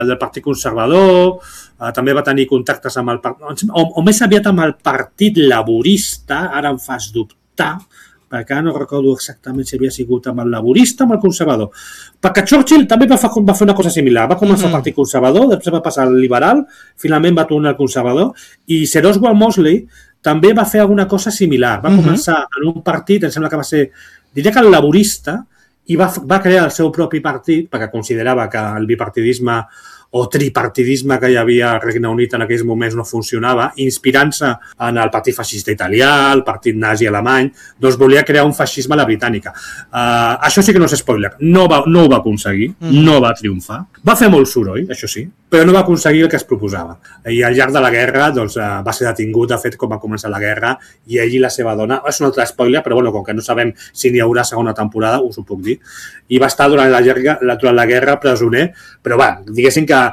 del Partit Conservador, també va tenir contactes amb el o més aviat amb el Partit Laborista, ara em fas dubtar, perquè ara no recordo exactament si havia sigut amb el Laborista o amb el Conservador. Perquè Churchill també va fer una cosa similar, va començar el Partit Conservador, després va passar al Liberal, finalment va tornar al Conservador, i Sir Oswald Mosley també va fer alguna cosa similar, va començar en un partit, em sembla que va ser, diria que el Laborista, i va crear el seu propi partit, perquè considerava que el bipartidisme o tripartidisme que hi havia al Regne Unit en aquells moments no funcionava, inspirant-se en el partit feixista italià, el partit nazi alemany, doncs volia crear un feixisme a la britànica. Això sí que no és spoiler, no ho va aconseguir, no va triomfar. Va fer molt soroll, això sí, però no va aconseguir el que es proposava. I al llarg de la guerra doncs, va ser detingut, de fet, com va començar la guerra, i ell i la seva dona, és un altre spoiler, però bueno, com que no sabem si n'hi haurà segona temporada, us ho puc dir, i va estar durant la guerra presoner, però va, diguéssim que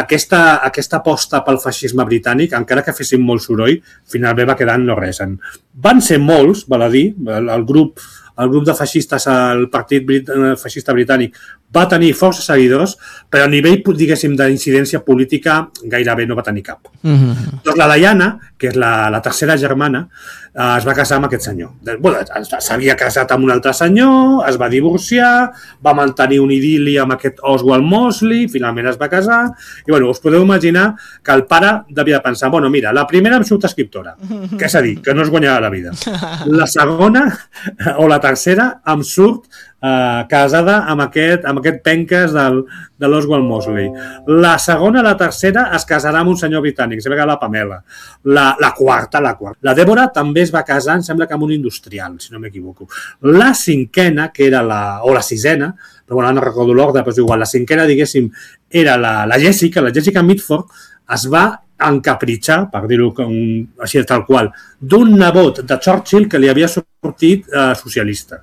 aquesta aposta pel feixisme britànic, encara que fessin molt soroll, finalment va quedar en no res. Van ser molts, val a dir, el grup de feixistes, el Partit Feixista Britànic, va tenir força seguidors, però a nivell, diguéssim, d'incidència política gairebé no va tenir cap. Doncs la Diana, que és la tercera germana, es va casar amb aquest senyor. S'havia casat amb un altre senyor, es va divorciar, va mantenir un idil·li amb aquest Oswald Mosley, finalment es va casar, i us podeu imaginar que el pare devia pensar, mira, la primera em surt escriptora, que és a dir, que no es guanyarà la vida. La segona, o la tercera, em surt casada amb aquest penques de l'Oswald Mosley. La segona, la tercera, es casarà amb un senyor britànic, sembla que la Pamela. La quarta. La Débora també es va casar, em sembla que amb un industrial, si no m'equivoco. La cinquena, que era o la sisena, però no recordo l'ordre, però és igual, la cinquena, diguéssim, era la Jessica Mitford, es va encapritxar, per dir-ho així tal qual, d'un nebot de Churchill que li havia sortit socialista.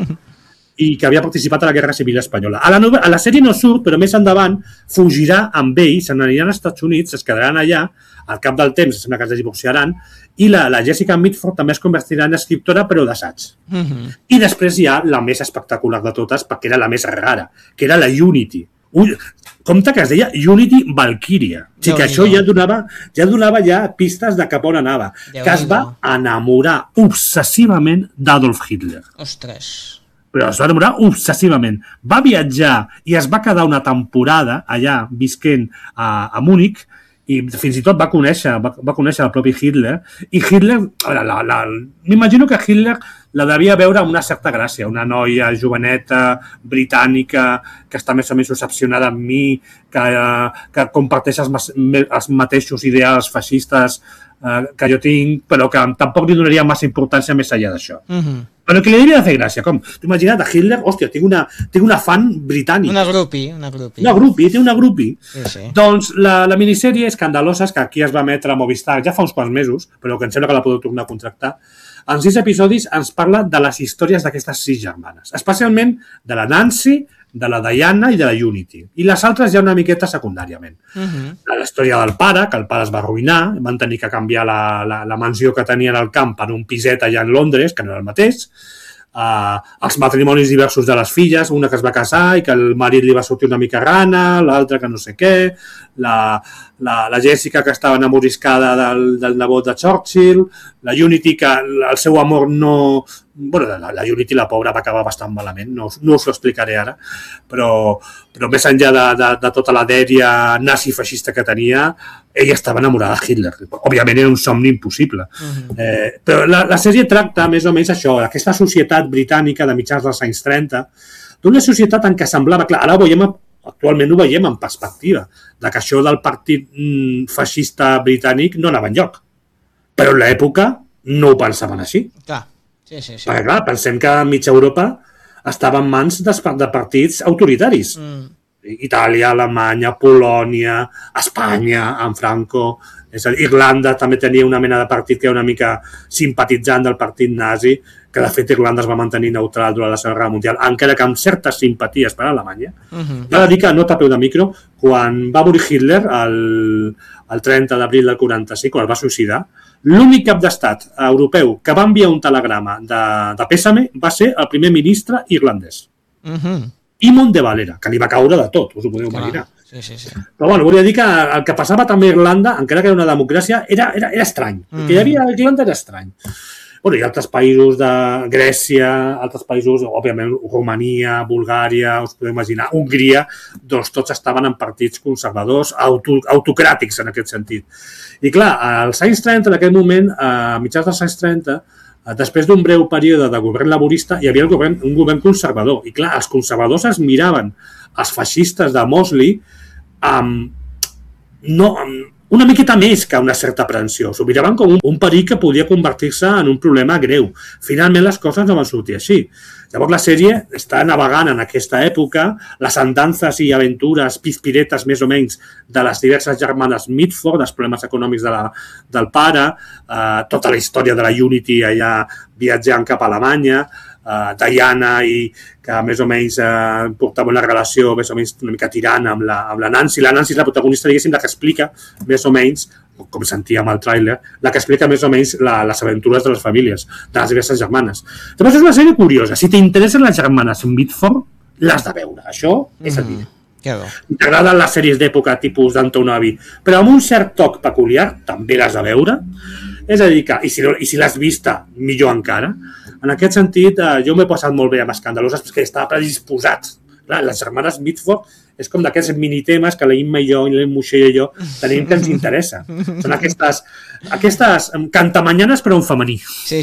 I que havia participat a la Guerra Civil Espanyola. A la sèrie no surt, però més endavant fugirà amb ell, se n'aniran als Estats Units, es quedaran allà, al cap del temps sembla que es divorciaran, i la Jessica Mitford també es convertirà en escriptora, però d'assaig. I després hi ha la més espectacular de totes, perquè era la més rara, que era la Unity. Compte que es deia Unity Valkyria. O sigui que això ja donava pistes de cap on anava. Que es va enamorar obsessivament d'Adolf Hitler. Ostres. Però es va enamorar obsessivament. Va viatjar i es va quedar una temporada allà visquent a Múnich i fins i tot va conèixer el propi Hitler. I Hitler, m'imagino que Hitler la devia veure amb una certa gràcia, una noia joveneta, britànica, que està més o menys obsessionada amb mi, que comparteix els mateixos ideals feixistes que jo tinc, però que tampoc li donaria massa importància més enllà d'això. Però que li devia de fer gràcia, com? T'ho imagina't, a Hitler, hòstia, tinc una fan britànica. Una grupi. Té una grupi. Sí. Doncs la minissèrie Escandalosa, que aquí es va emetre a Movistar ja fa uns quants mesos, però que em sembla que la podeu tornar a contractar, en 6 episodis ens parla de les històries d'aquestes 6 germanes, especialment de la Nancy, de la Diana i de la Unity. I les altres ja una miqueta secundàriament. La història del pare, que el pare es va arruïnar, van tenir que canviar la mansió que tenien al camp per un piset allà en Londres, que no era el mateix. Els matrimonis diversos de les filles, una que es va casar i que el marit li va sortir una mica rana, l'altra que no sé què, la Jessica que estava enamoriscada del nebot de Churchill, la Unity que el seu amor no... la Unity, la pobra, va acabar bastant malament, no us ho explicaré ara, però més enllà de tota la dèria nazi-feixista que tenia, ella estava enamorada de Hitler. Òbviament era un somni impossible. Però la sèrie tracta més o menys això, aquesta societat britànica de mitjans dels anys 30, d'una societat en què semblava... Clar, ara actualment ho veiem en perspectiva, de que això del partit feixista britànic no anava enlloc. Però en l'època no ho pensaven així. Clar. Sí. Perquè, clar, pensem que mitja Europa estava en mans de partits autoritaris. Itàlia, Alemanya, Polònia, Espanya, amb Franco... És a dir, Irlanda també tenia una mena de partit que era una mica simpatitzant del partit nazi, que de fet Irlanda es va mantenir neutral durant la Segona Guerra Mundial, encara que amb certes simpaties per a Alemanya. Val a dir que, nota a peu de micro, quan va morir Hitler, el 30 d'abril del 45, quan es va suïcidar, l'únic cap d'estat europeu que va enviar un telegrama de pèsame va ser el primer ministre irlandès. Eamon de Valera, que li va caure de tot, us ho podeu imaginar. Però bueno, volia dir que el que passava també a Irlanda, encara que era una democràcia, era estrany. El que hi havia a Irlanda era estrany. Bueno, i altres països de Grècia, altres països, òbviament, Romania, Bulgària, us podeu imaginar, Hongria, doncs tots estaven en partits conservadors, autocràtics en aquest sentit. I clar, als anys 30, en aquell moment, a mitjans dels anys 30, després d'un breu període de govern laborista, hi havia un govern conservador. I clar, els conservadors es miraven els feixistes de Mosley amb una miqueta més que una certa aprensió. S'ho miraven com un perill que podia convertir-se en un problema greu. Finalment les coses no van sortir així. Llavors la sèrie està navegant en aquesta època, les andances i aventures pispiretes més o menys de les diverses germanes Mitford, els problemes econòmics del pare, tota la història de la Unity allà viatjant cap a Alemanya, Diana, i que més o menys portava una relació més o menys una mica tirant amb la Nancy. La Nancy és la protagonista, diguéssim, la que explica més o menys, com sentíem al tràiler, la que explica més o menys les aventures de les famílies, de les diverses germanes. Llavors és una sèrie curiosa. Si t'interessen les germanes Mitford, l'has de veure. Això és evident. T'agraden les sèries d'època tipus d'Anton Abbey, però amb un cert toc peculiar també l'has de veure. És a dir, que, i si l'has vista, millor encara. En aquest sentit, jo m'he passat molt bé amb Escandaloses perquè estava predisposat. Clar, les germanes Mitford és com d'aquests minitemes que la Imma i jo, i l'Em Moixer i jo, tenim que ens interessa. Són aquestes cantamanyanes però en femení. Sí.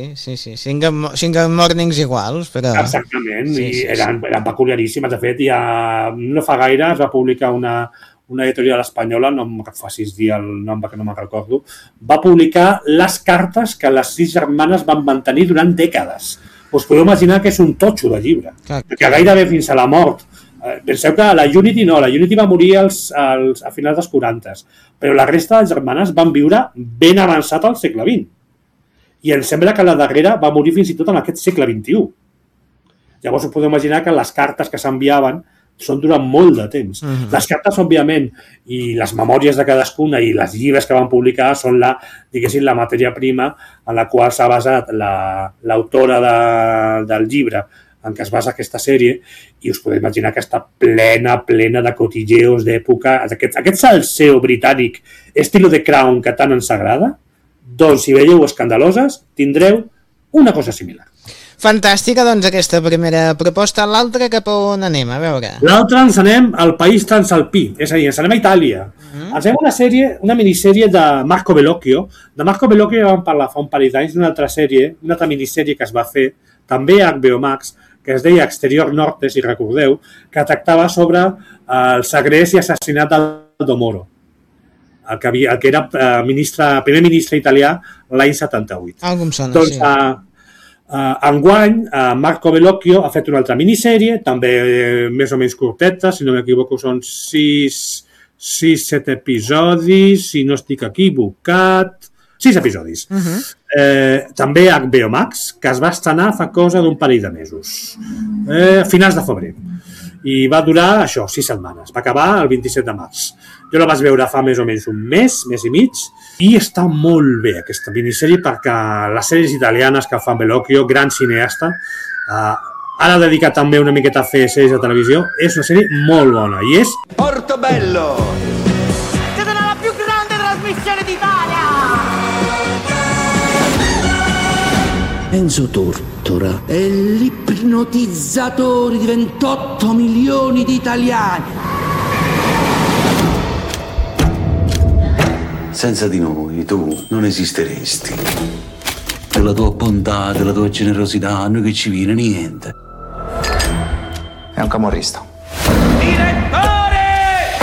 Cinc mornings iguals, però... Exactament, i eren peculiaríssimes. De fet, ja no fa gaire es va publicar una editorial espanyola, no em facis dir el nom perquè no me'n recordo, va publicar les cartes que les 6 germanes van mantenir durant dècades. Us podeu imaginar que és un totxo de llibre, que gairebé fins a la mort. Penseu que la Unity va morir a finals dels 40, però la resta de germanes van viure ben avançat al segle XX. I em sembla que la darrera va morir fins i tot en aquest segle XXI. Llavors us podeu imaginar que les cartes que s'enviaven són durant molt de temps. Les cartes, òbviament, i les memòries de cadascuna i les llibres que van publicar són la matèria prima en la qual s'ha basat l'autora del llibre en què es basa aquesta sèrie, i us podeu imaginar que està plena de cotilleos d'època, aquest salseo britànic estilo de Crown que tant ens agrada, doncs si veieu Escandaloses tindreu una cosa similar. Fantàstica, doncs, aquesta primera proposta. L'altra, cap a on anem? A veure. L'altra ens anem al país transalpí, és a dir, ens anem a Itàlia. Ens anem a una minissèrie de Marco Bellocchio. De Marco Bellocchio vam parlar fa un parell d'anys d'una altra minissèrie que es va fer, també a HBO Max, que es deia Exterior Norte, si recordeu, que tractava sobre el segrest i assassinat d'Aldo Moro, el que era primer ministre italià l'any 78. Algú em sona, sí. Enguany, Marco Bellocchio ha fet una altra minissèrie, també més o menys curteta, si no m'equivoco són 6-7 episodis, si no estic equivocat, 6 episodis. També a HBO Max, que es va estrenar fa cosa d'un parell de mesos, a finals de febrer. I va durar això, 6 setmanes. Va acabar el 27 de març. Jo la vaig veure fa més o menys un mes i mig, i està molt bé aquesta minissèrie perquè les sèries italianes que fan Bellocchio, gran cineasta, ara dedicat també una miqueta a fer sèries de televisió, és una sèrie molt bona, i és... Portobello! Siete nella più grande trasmissione d'Italia! Enzo Tortora è l'ipnotizzatore di 28 milioni di italiani. Senza di noi tu non esisteresti. Della tua bontà, della tua generosità, a noi che ci viene niente. È un camorrista. Direttore!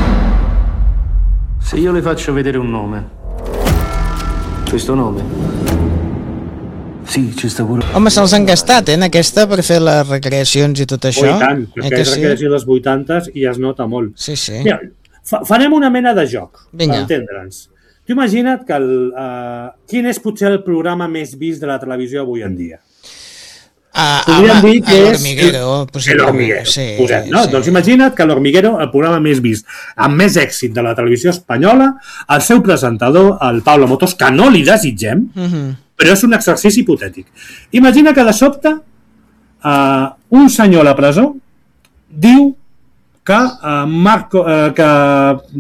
Se io le faccio vedere un nome, questo nome? Sì, ci sta pure. Home, se'ls han gastat, en aquesta, per fer les recreacions i tot això. I tant, perquè és recreació dels 80s i es nota molt. Sí. Mira, farem una mena de joc, per Vinga. entendre'ns. Tu imagina't que quin és potser el programa més vist de la televisió avui en dia? Podríem dir que és l'Hormiguero. Sí, posem, no? Doncs imagina't que l'Hormiguero, el programa més vist, amb més èxit de la televisió espanyola, el seu presentador, el Pablo Motos, que no li desitgem, però és un exercici hipotètic. Imagina que de sobte un senyor a la presó diu que